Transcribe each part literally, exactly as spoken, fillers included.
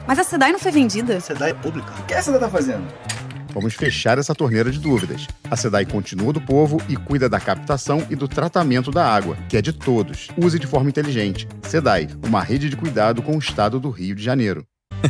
Mas a SEDAI não foi vendida? A SEDAI é pública. O que a SEDAI tá fazendo? Vamos fechar essa torneira de dúvidas. A SEDAI continua do povo e cuida da captação e do tratamento da água, que é de todos. Use de forma inteligente. SEDAI, uma rede de cuidado com o estado do Rio de Janeiro.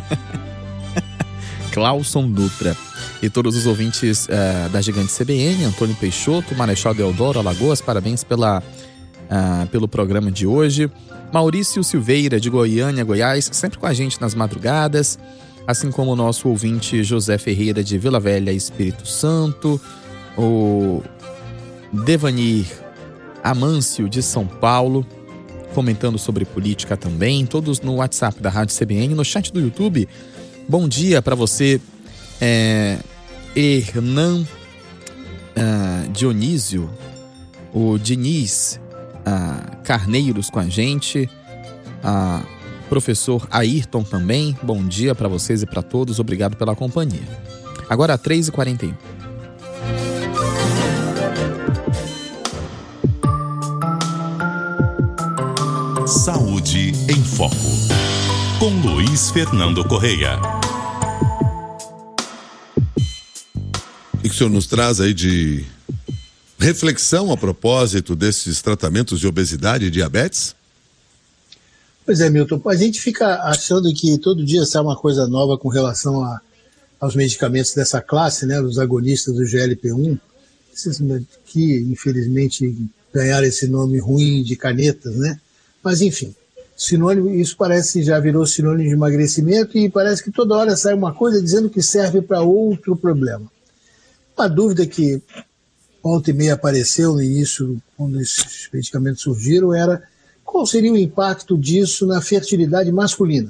Clauson Dutra. E todos os ouvintes uh, da Gigante C B N, Antônio Peixoto, Marechal Deodoro, Alagoas, parabéns pela, uh, pelo programa de hoje. Maurício Silveira, de Goiânia, Goiás, sempre com a gente nas madrugadas. Assim como o nosso ouvinte José Ferreira, de Vila Velha, Espírito Santo. O Devanir Amâncio, de São Paulo, comentando sobre política também. Todos no WhatsApp da Rádio C B N, no chat do YouTube. Bom dia para você, é, Hernan uh, Dionísio, o Diniz uh, Carneiros com a gente, uh, professor Ayrton também. Bom dia para vocês e para todos, obrigado pela companhia. Agora três e quarenta e um. Saúde em Foco, com Luiz Fernando Correia. E que o senhor nos traz aí de reflexão a propósito desses tratamentos de obesidade e diabetes? Pois é, Milton, a gente fica achando que todo dia sai uma coisa nova com relação a, aos medicamentos dessa classe, né, os agonistas do G L P um, esses que infelizmente ganharam esse nome ruim de canetas, né, mas enfim, sinônimo, isso parece já virou sinônimo de emagrecimento e parece que toda hora sai uma coisa dizendo que serve para outro problema. Uma dúvida que volta e meia apareceu no início, quando esses medicamentos surgiram, era qual seria o impacto disso na fertilidade masculina.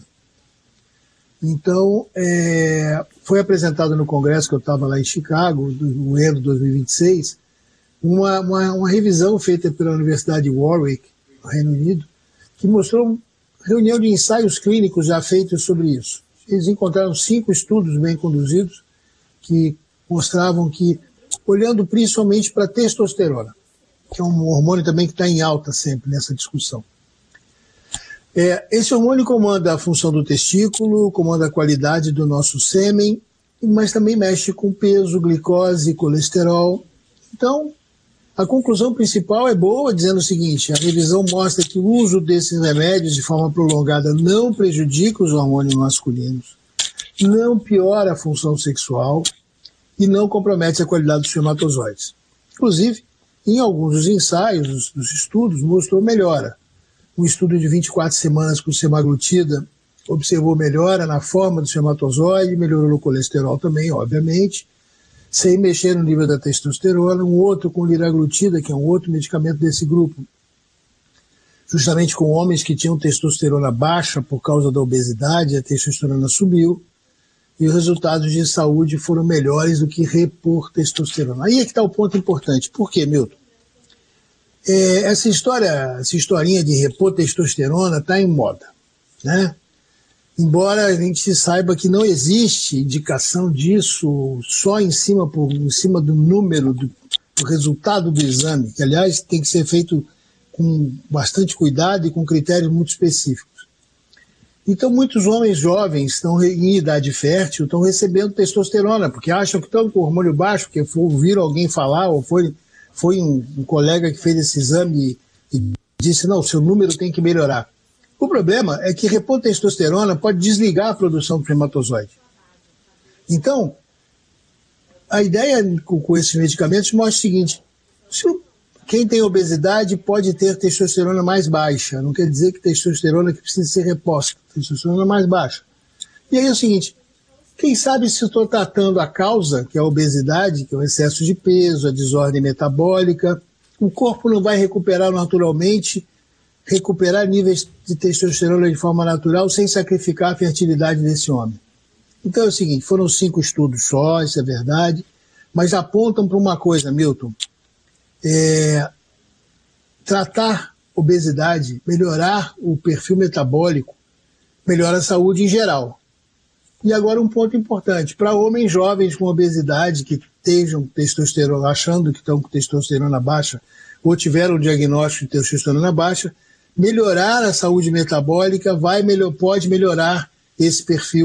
Então, é, foi apresentado no congresso que eu estava lá em Chicago, no ano de dois mil e vinte e seis, uma, uma, uma revisão feita pela Universidade de Warwick, no Reino Unido, que mostrou uma reunião de ensaios clínicos já feitos sobre isso. Eles encontraram cinco estudos bem conduzidos que mostravam que, olhando principalmente para a testosterona, que é um hormônio também que está em alta sempre nessa discussão. É, esse hormônio comanda a função do testículo, comanda a qualidade do nosso sêmen, mas também mexe com peso, glicose e colesterol. Então, a conclusão principal é boa, dizendo o seguinte: a revisão mostra que o uso desses remédios de forma prolongada não prejudica os hormônios masculinos, não piora a função sexual e não compromete a qualidade dos espermatozoides. Inclusive, em alguns dos ensaios, dos, dos estudos, mostrou melhora. Um estudo de vinte e quatro semanas com semaglutida observou melhora na forma do espermatozoide, melhorou o colesterol também, obviamente, sem mexer no nível da testosterona. Um outro com liraglutida, que é um outro medicamento desse grupo, justamente com homens que tinham testosterona baixa por causa da obesidade, a testosterona subiu, e os resultados de saúde foram melhores do que repor testosterona. Aí é que está o ponto importante. Por quê, Milton? É, essa história, essa historinha de repor testosterona está em moda, né? Embora a gente saiba que não existe indicação disso só em cima, por, em cima do número, do, do resultado do exame, que aliás tem que ser feito com bastante cuidado e com critérios muito específicos. Então muitos homens jovens estão em idade fértil, estão recebendo testosterona, porque acham que estão com o hormônio baixo, porque ouviram alguém falar, ou foi, foi um, um colega que fez esse exame e, e disse, não, seu número tem que melhorar. O problema é que repor testosterona pode desligar a produção do espermatozoide. Então, a ideia com, com esses medicamentos mostra o seguinte: se o, quem tem obesidade pode ter testosterona mais baixa, não quer dizer que testosterona que precisa ser reposta, testosterona mais baixa. E aí é o seguinte, quem sabe se estou tratando a causa, que é a obesidade, que é o excesso de peso, a desordem metabólica, o corpo não vai recuperar naturalmente, recuperar níveis de testosterona de forma natural sem sacrificar a fertilidade desse homem. Então é o seguinte, foram cinco estudos só, isso é verdade, mas apontam para uma coisa, Milton, é, tratar obesidade, melhorar o perfil metabólico, melhora a saúde em geral. E agora um ponto importante, para homens jovens com obesidade que estejam testosterona, achando que estão com testosterona baixa, ou tiveram o diagnóstico de testosterona baixa, melhorar a saúde metabólica vai melhor, pode melhorar esse perfil